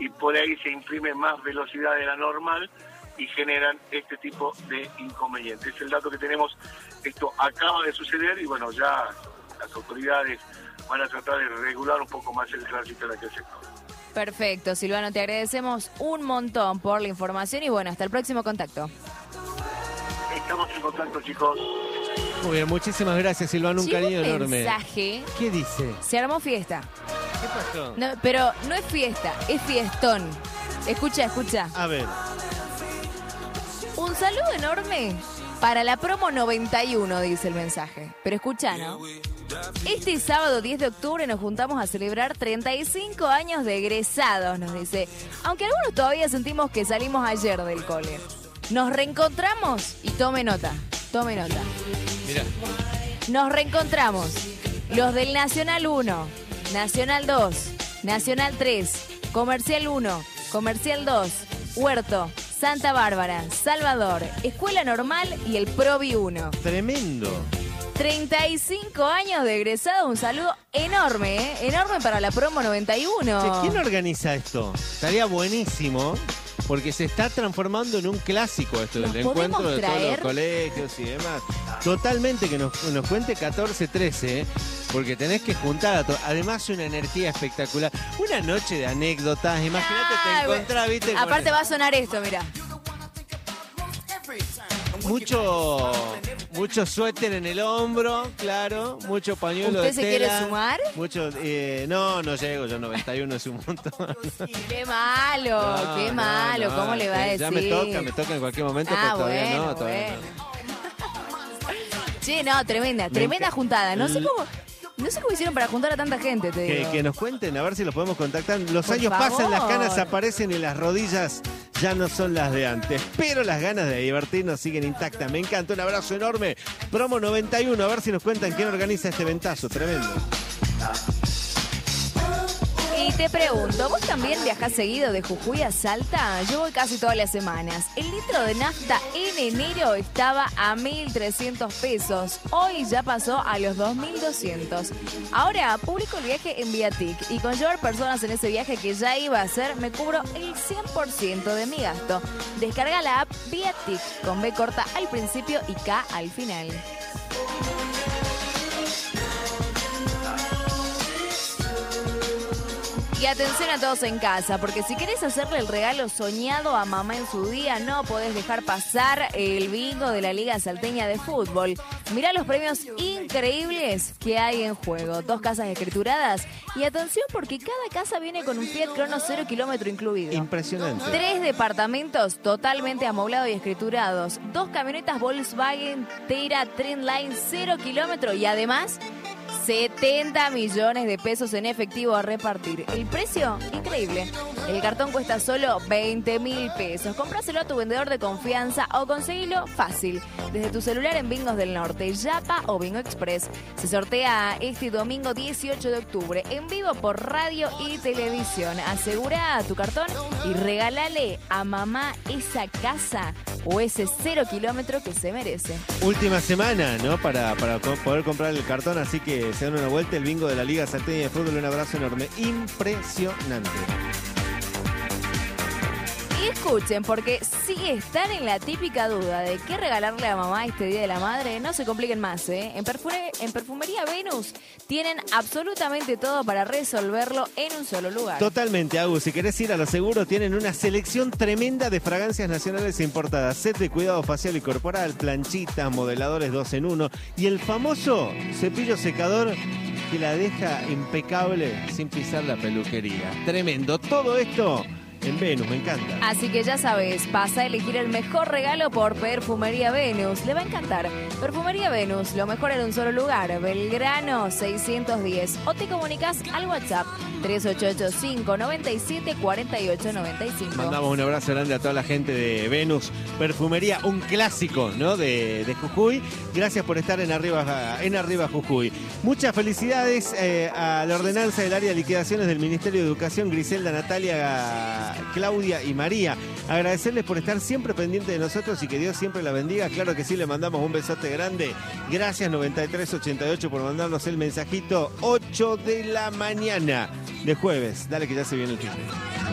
y por ahí se imprime más velocidad de la normal y generan este tipo de inconvenientes. Es el dato que tenemos. Esto acaba de suceder y bueno, ya las autoridades van a tratar de regular un poco más el tránsito en aquel sector. Perfecto, Silvano, te agradecemos un montón por la información y bueno, hasta el próximo contacto. Estamos en contacto, chicos. Muy bien, muchísimas gracias, Silvano, un cariño enorme. Mensaje. ¿Qué dice? Se armó fiesta. ¿Qué pasó? No, pero no es fiesta, es fiestón. Escucha. A ver. Un saludo enorme para la promo 91, dice el mensaje. Pero escucha, ¿no? Este sábado 10 de octubre nos juntamos a celebrar 35 años de egresados, nos dice. Aunque algunos todavía sentimos que salimos ayer del cole. Nos reencontramos y tome nota. Mira. Nos reencontramos. Los del Nacional 1, Nacional 2, Nacional 3, Comercial 1, Comercial 2, Huerto, Santa Bárbara, Salvador, Escuela Normal y el Provi 1. Tremendo. 35 años de egresado, un saludo enorme, enorme para la promo 91. Che, ¿quién organiza esto? Estaría buenísimo, porque se está transformando en un clásico esto del encuentro de todos los colegios y demás. Totalmente, que nos cuente 14-13, porque tenés que juntar a todos. Además, una energía espectacular. Una noche de anécdotas. Imagínate, te encontrás, ¿viste? Aparte va a sonar esto, mira. Mucho suéter en el hombro, claro, mucho pañuelo de tela. ¿Usted se quiere sumar? Mucho, no llego, yo 91 es un montón. Qué malo, ¿cómo le va a decir? Ya me toca en cualquier momento, pero todavía no. Sí, no, tremenda juntada. No sé cómo hicieron para juntar a tanta gente, te digo. Que nos cuenten, a ver si los podemos contactar. Los Por años favor. pasan, las canas aparecen y las rodillas ya no son las de antes. Pero las ganas de divertirnos siguen intactas. Me encanta, un abrazo enorme. Promo 91, a ver si nos cuentan quién organiza este ventazo. Tremendo. Y te pregunto, ¿vos también viajás seguido de Jujuy a Salta? Yo voy casi todas las semanas. El litro de nafta en enero estaba a 1.300 pesos. Hoy ya pasó a los 2.200. Ahora publico el viaje en Viatic y con llevar personas en ese viaje que ya iba a hacer, me cubro el 100% de mi gasto. Descarga la app Viatic con B corta al principio y K al final. Y atención a todos en casa, porque si querés hacerle el regalo soñado a mamá en su día, no podés dejar pasar el bingo de la Liga Salteña de Fútbol. Mirá los premios increíbles que hay en juego. 2 casas escrituradas. Y atención porque cada casa viene con un Fiat Crono 0 kilómetro incluido. Impresionante. 3 departamentos totalmente amoblados y escriturados. 2 camionetas Volkswagen Tera Trendline 0 kilómetro. Y además 70 millones de pesos en efectivo a repartir. El precio, increíble. El cartón cuesta solo 20.000 pesos. Compráselo a tu vendedor de confianza o conseguilo fácil. Desde tu celular en Bingos del Norte, Yapa o Bingo Express. Se sortea este domingo 18 de octubre en vivo por radio y televisión. Asegura tu cartón y regálale a mamá esa casa o ese 0 kilómetro que se merece. Última semana, ¿no? Para poder comprar el cartón, así que se dan una vuelta el bingo de la Liga Salteña de Fútbol. Un abrazo enorme. Impresionante. Y escuchen, porque si están en la típica duda de qué regalarle a mamá este Día de la Madre, no se compliquen más, ¿eh? En Perfumería Venus tienen absolutamente todo para resolverlo en un solo lugar. Totalmente, Agus. Si querés ir a lo seguro, tienen una selección tremenda de fragancias nacionales e importadas. Set de cuidado facial y corporal, planchitas, modeladores 2 en 1 y el famoso cepillo secador que la deja impecable sin pisar la peluquería. Tremendo. Todo esto en Venus, me encanta. Así que ya sabes, pasa a elegir el mejor regalo por Perfumería Venus. Le va a encantar. Perfumería Venus, lo mejor en un solo lugar. Belgrano 610. O te comunicas al WhatsApp 3885-974895. Mandamos un abrazo grande a toda la gente de Venus Perfumería, un clásico, ¿no? de Jujuy. Gracias por estar en Arriba Jujuy. Muchas felicidades a la ordenanza del área de liquidaciones del Ministerio de Educación, Griselda, Natalia, Claudia y María. Agradecerles por estar siempre pendientes de nosotros y que Dios siempre la bendiga. Claro que sí, le mandamos un besote grande. Gracias 9388 por mandarnos el mensajito. 8 de la mañana de jueves. Dale que ya se viene el fin.